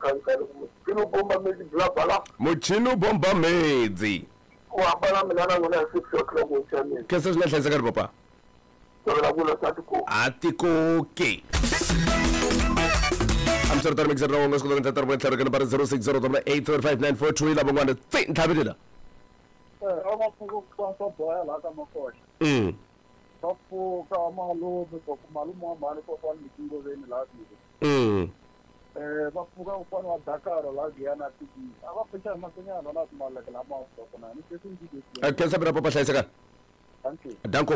kankana kino bomba mezi blabala Muchino bomba mezi kuhambana milana ngona 6 o'clock uchamini kesa sinahleza kari papa tobela kula satiko atiko ke I'm sorry to make it wrong. Let's go to the internet. We're going to 060 la bongwana thabela abafuku kwasoboya la kamakhohle bafuka amalume kokumalume wamani kofana izinto zeni la zizo bafuka ufana wadakara la giyana tiki abaphetha amasenyana la simaleke la maso kona ni sesinjike kesa bra papa hlayiseka thank you danko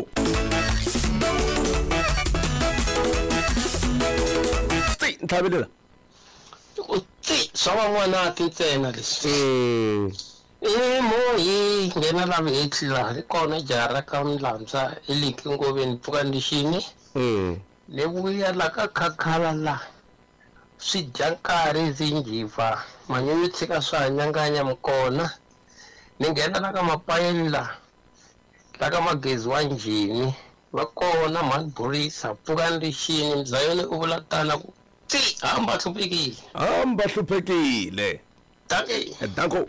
thabela uthi sawan'wana tintsena lesi moyi nghena la vhitla ri kona jara ka milandza iliki ngoveni pfukandixini ni vuya la ka khakhala la swi dya nkarhi zinjiva manyunyu tshika swa hanyanganya mikona ni nghena la ka mapayeni la ka magezi wa njhini va kona mani burisa pfukandixini mzayoni u vula tana ku hamba hluphekile danko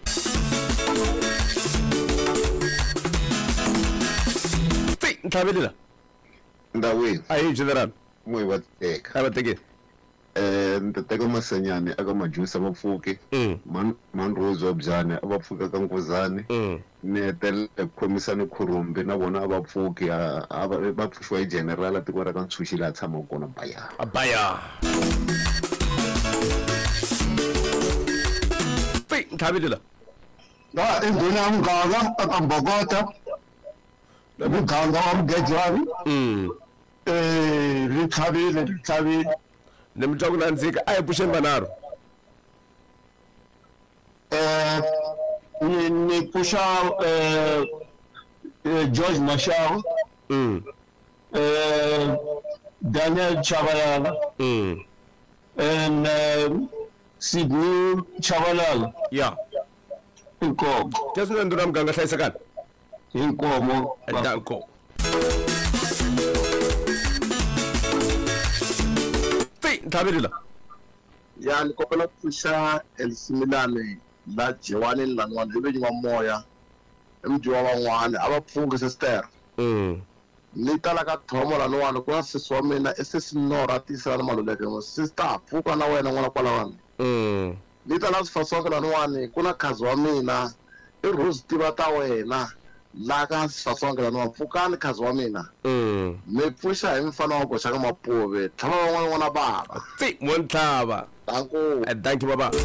thabelela ndaweni ayi general moyi wa teka abateke ntateka masenyane aka majusi abapfuki man rose wa byane abapfuka ka nkuzane ni hetelela khomisani khurumbi na vona abapfuki va pfuxiwa hi general tiko ra ka ntshuxi laha tshama kona abaya thabelela la endhuna ya muganga aka mbokota muganga wa mugejani ri tlhavile ni mi twa ku nandzika a hi puxeni vanharhu ni puxa George Mashao Daniel Chabalala and Sidney Chabalala ya inkomo kesa ni ndhuna muganga hlayisekani inkomo danko thabelela ya ni kopela pfuxa elisimilane la jiwani lan'wana ive nyin'wa moya emjiwa van'wana a va pfuki sister ni tala ka thomo lan'wana ku na sesi wa mina i sesi Nora tisela na maluleke sister pfuka na wena n'wana kwalawani ni tala swifasonke lan'wani ku na khazi wa mina i Rose tiva ta wena la ka swifasonke lan'wana pfukani khazi wa mina mi pfuxa hi mfana wa goxa ka mapove tlhava van'wana n'wana bava montlhava thank you baba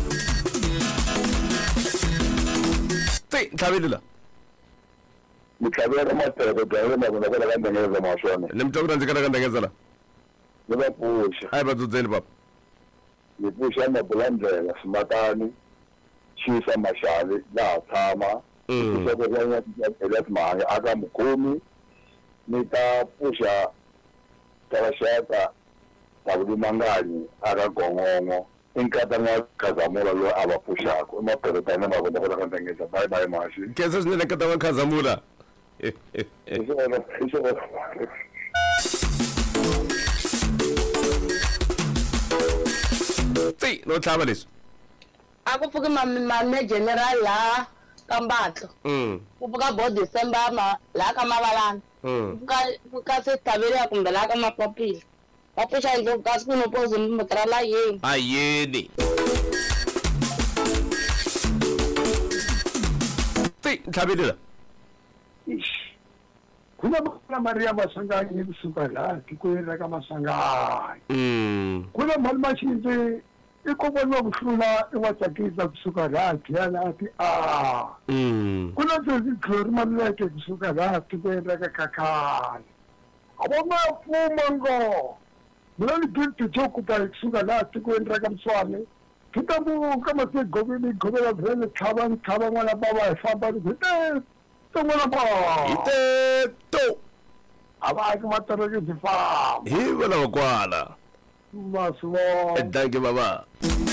thabelela mitlavela mateko byawe na vona kwala ka ndengeza maswona ni mi twa ku nandzikana ka ndengeza la ni va pfuxa a hi vatsutseni papa ni pfuxa mabulandlela Simakani Chisa Maxavi laha tshama pfuxa ku vanya Elias Mahanya aka Mukhomi ni ta pfuxa ta vaxaka ta Vulimanganyi aka Gongongo inkatanga Khazamula loyi a va pfuxaka emaperetana ma vona kwala ka ndengeza bye bye mashi kesa swinene ka tava Khazamula no tlhava leswi a ku pfuki mame general la ka Mbatlo ku pfuka bo December la ka Mavalana ka se thabelela kumbe la ka Mapapila va pfuxa endlo ka siku no poze mutara la yeni ayeni thabelela kuna Maria Masangani kusuka la tikwenda ka Masangani kuna mali machinzi ikobona kuhlula ewatsakisa kusuka la yana ati kuna ntozi glory maleke kusuka la tikwenda ka Kakhani abona fuma ngo mina ni bintu jokupa kusuka la tikwenda ka Mswane kitabu kama se gobini gobela brene khaba ngwana baba famba ngite tongona ba iteto abantu matareke zifamba hi vona vakwala maswo thank you baba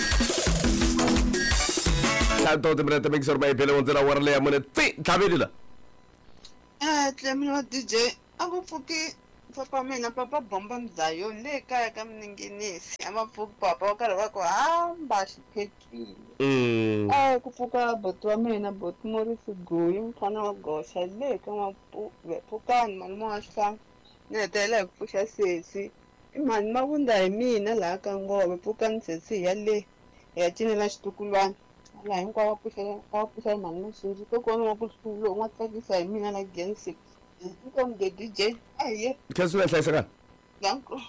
tanto te mrete make sure by pele ontsela wa rele ya mone thabelela tlemelo DJ a go pfuke papa mina papa bomba mdzayo le kaya ka Mninginisi amapfuki papa wa karhi va ku hamba xiphekile ku pfuka boti wa mina boti Morisi Guyi mfana wa Gosha le ka Pfukani malume wa Xihlangu ni hetelela hi ku pfuxa sesi i mani mavunda hi mina laha ka Ngove Pfukani sesi ya le hi ya cinela xitukulwana laha hinkwavo va pfuxa hi mani Mashinji kokwana wa ku Hlulo u nga tsakisa hi mina la Gen 6 Inkomu the DJ aye Khesula hlayiseka danko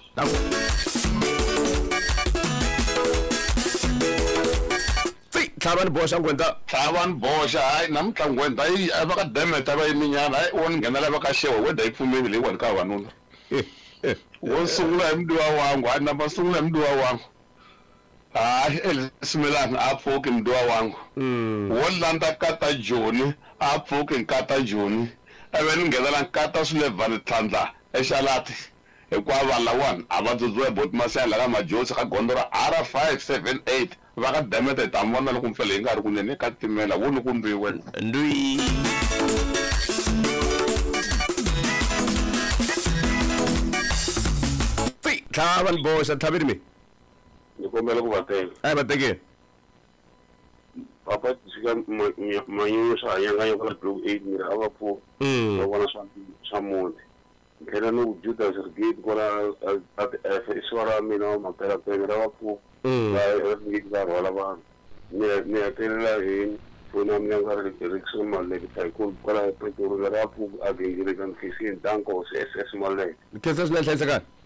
Thabani Bosha ngwenta Thabani Bosha hayi namhla ngwenta yi abaka Demet abayiminyana hayi wona ngenela baka Shewa weda iphumile leyi ka vanuna wosungula imdiwa wangu hayi nabasungula imdiwa wangu hayi elisimilani aphuke imdiwa wangu wolanda kata Joni aphuke nkata Joni aveni ngenela nkata Sulevani Thandla exalati hikwava lawani avatsutsue boti masela ka majosi ka gondora R578 vaka Demete tamvona loko mfele yi nga ri kunene ka timela wo loko mbiwe ndui Thabani Bosha thabiri mi nikombela ku vateka ai bateke papa tsika manyusa yanga yoka group 8 mira avapfu vona swa muti ngena no Judas Sergate kola at iswara mina mapela pemera vapfu va rola vanhu ni hetelela hi pfuna mina Rickson Maleki taiko kola petrol ra vapfu a gingile kan kisi ntanko SS Maleki kesa swi hlayiseka